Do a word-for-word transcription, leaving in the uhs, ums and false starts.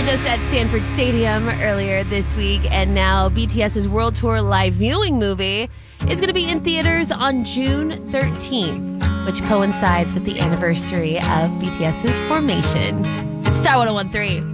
just at Stanford Stadium earlier this week, and now BTS's World Tour live viewing movie is going to be in theaters on June thirteenth, which coincides with the anniversary of BTS's formation. It's Star one oh one three.